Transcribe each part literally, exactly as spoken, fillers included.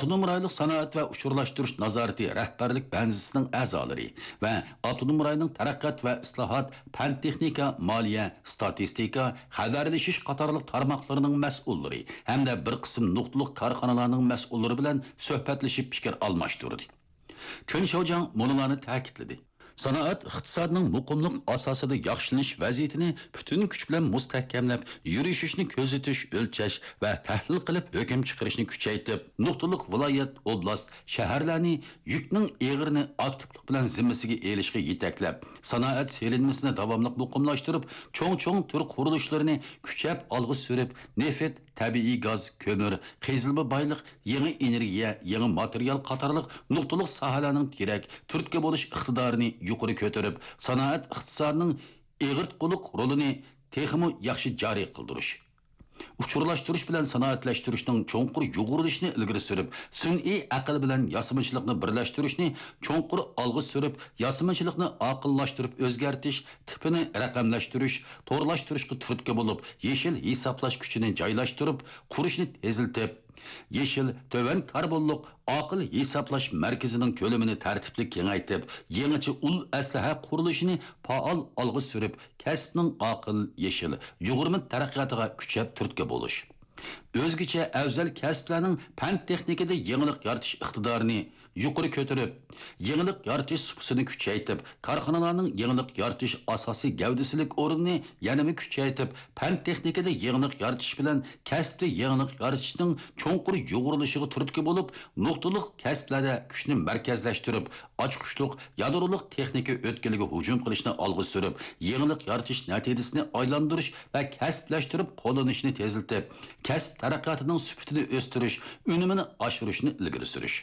Avtonom rayonluq sanoat va uchurlashtirish nazorati rahbarlik benzisining a'zolari va avtonom rayonning taraqqiyot va islohot, fan texnika, moliya, statistika, xabarlashish qatorliq tarmoqlarining mas'ullari hamda bir qism nuqtaliq korxonalarning mas'ullari bilan suhbatlashib fikr almashtirdi. Chun Shoujang munolarni ta'kidladi. Sanoat iqtisodining muqimlik asosida yaxshilanish vaziyatini butun kuch bilan mustahkamlab, yurishishni ko'zitish, o'lchash va tahlil qilib hukm chiqarishni kuchaytirib, nuqtaliq viloyat, oblast, shaharlarni yukning eg'irini aktivlik bilan zimmasiga elishga yetaklab, sanoat selinmasini davomli muqimlashtirib, cho'ng-cho'ng tur qurilishlarini kuchab olg'a surib, neft, tabiiy gaz, ko'mir, qazilma boyliq, yangi energiya, yangi material qatorliq nuqtaliq sohalarning kerak turtki bo'lish iqtidorini yuqori ko'tarib, sanoat iqtisodining eg'irtquliq rolini texmi yaxshi joriy qildirish. Uchurlashtirish bilan sanoatlashtirishning cho'nqur yugurilishini ilgari surib, sun'iy aql bilan yasamachilikni birlashtirishni cho'nqur olg'a surib, yasamachilikni aqllashtirib o'zgartirish, tipini raqamlashtirish, to'g'rilashtirishga turtki bo'lib, yeshil hisoblash kuchini joylashtirib, qurishni teziltib, Yeşil, töven karbonluq aql hisoblash markazining ko'lamini tartibli kengaytib, yangicha ul aslaha qurilishini faol olg'a surib, kasbning aql, yeshil, yug'urma taraqqiyotiga kuchab turtki bo'lish. O'zgacha afzal kasblarning fan texnikada yangilik yaratish iqtidorini yuqori ko'tarib, yangilik yaratish supasini kuchaytirib, korxonalarning yangilik yaratish asosiy gavdasilik o'rnini yanada kuchaytirib, fan texnikada yangilik yaratish bilan kasbda yangilik yaratishning cho'nqur yo'g'rilishiga turtki bo'lib, nuqtaliq kasblarda kuchni markazlashtirib, ochqushliq yadroliq texnika o'tkiliga hujum qilishni olg'a surib, yangilik yaratish natijasini aylantirish va kasblashtirib qo'llanishni teziltib, kasb taraqqiyotining sifatini o'stirish, unumini oshirishni ilgari surish.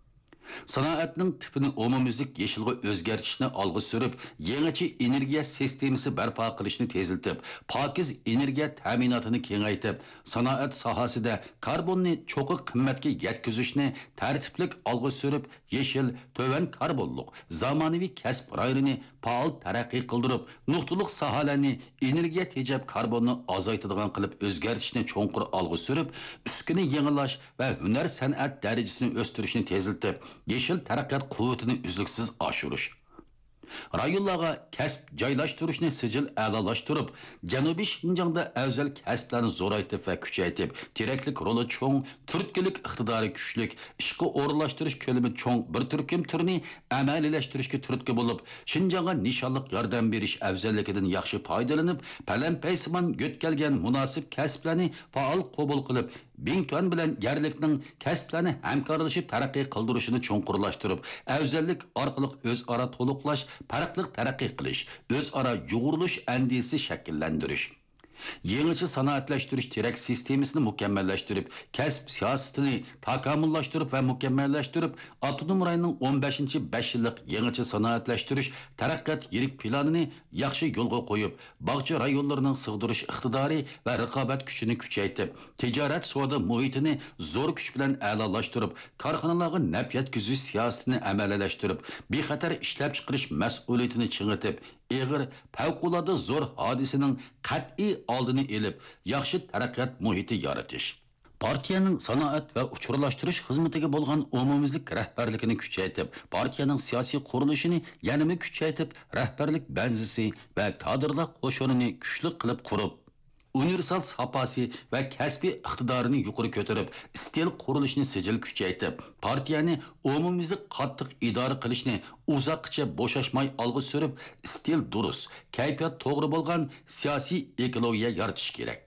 Sanoatning tipini umumiylik yeshilga o'zgartishni olg'a surib, yangicha energiya sistemasi barpo qilishni teziltib, pokiz energiya ta'minotini kengaytib, sanoat sohasida karbonni cho'qi qimmatga yetkazishni tartiblik olg'a surib, yeshil, to'van karbonliq zamonaviy kasb rayonini faol taraqqiy qildirib, nuqtaliq sohalarni energiya tejab karbonni azaytadigan qilib o'zgartishni cho'nqur olg'a surib, uskuni yangilash va hunar san'at darajasini o'stirishni teziltib, yeşil taraqqiyot quvvatini uzluksiz oshirish. Rayonlarga kasb joylashtirishni sijil a'lolashtirib, Janubiy Shinjongda afzal kasblarni zo'raytib va kuchaytirib, teraklik roli cho'ng, turtkilik iqtidori kuchlik, ishga o'rinlashtirish ko'lami cho'ng bir turkum turni amaliylashtirish turtki bo'lib, Shinjongga nishonliq yordam berish afzalligidan yaxshi foydalanib, palampaysimon yo'tkalgan munosib kasblarni faol qabul qilib, Bingtuan bilan yarlikning kasblarni hamkorlashib taraqqiy qildirishini cho'nqurlashtirib, afzallik orqali o'zaro to'liqlash, farqli taraqqiy qilish, o'zaro yo'g'rilish andisi shakllantirish. Yangicha sanoatlashtirish terak sistemasini mukammallashtirib, kasb siyosatini takomillashtirib va mukammallashtirib, avtonom rayonning o'n beshinchi besh yillik yangicha sanoatlashtirish taraqqiyot yirik planini yaxshi yo'lga qo'yib, bog'cha rayonlarining sig'dirish iqtidori va raqobat kuchini kuchaytirib, tijorat savdo muhitini zo'r kuch bilan a'lolashtirib, korxonalarga naf yetkazish siyosatini amaliyalashtirib, bexatar ishlab chiqarish mas'uliyatini ching'itib, eg'ir favqulodda zo'r hodisaning qat'iy oldini elib, yaxshi taraqqiyot muhiti yaratish. Partiyaning sanoat va uchurlashtirish xizmatiga bo'lgan umumiylik rahbarligini kuchaytirib, partiyaning siyosiy qurilishini yanada kuchaytirib, rahbarlik benzisi va kadrlar qo'shinini kuchli qilib qurib, universal sapasi va kasbiy iqtidorini yuqori ko'tarib, istil qurilishini sijil kuchaytirib, partiyani umumiylik qattiq idora qilishni uzoqcha bo'shashmay olg'a surib, istil durust, kayfiyat to'g'ri bo'lgan siyosiy ekologiya yaratish kerak.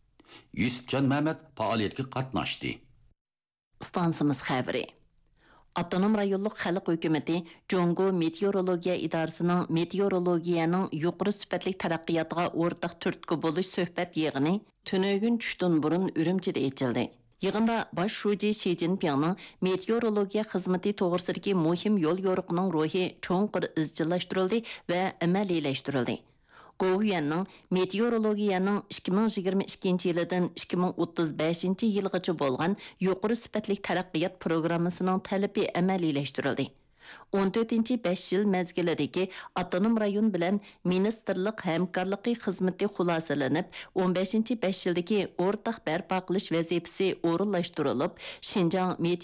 Yusufjon Mehmet faoliyatga qatnashdi. Stansimiz xabari. Avtonom rayonluq xalq hukumati Jongo Meteorologiya idorasining meteorologiyaning yuqori sifatli taraqqiyotiga o'rtaq turtki bo'lish suhbat yig'ini tunugun tushdan burun Urumchida ochildi. Yig'inda bosh shuji Shi Jinpingning meteorologiya xizmati to'g'risidagi muhim yo'l yo'riqning ro'yi cho'nqur izchillashtirildi va amaliylashtirildi. Gohuyanning meteorologiyaning ikki ming yigirma ikkinchi yildan ikki ming o'ttiz beshinchi yilgacha bo'lgan yuqori sifatli taraqqiyot programmasining talabi amaliylashtirildi. o'n to'rtinchi besh yil mezgilidagi avtonom rayon bilan ministerlik hamkorligi xizmati xulosalanib, o'n beshinchi besh yildagi o'rtaq barpo qilish vazifasi o'rinlashtirilib, Xinjiang